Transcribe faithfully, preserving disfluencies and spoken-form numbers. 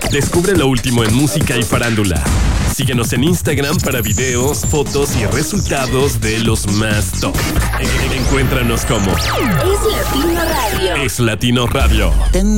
Descubre lo último en música y farándula. Síguenos en Instagram para videos, fotos y resultados de los más top. Encuéntranos como Es Latino Radio. Es Latino Radio. Tengo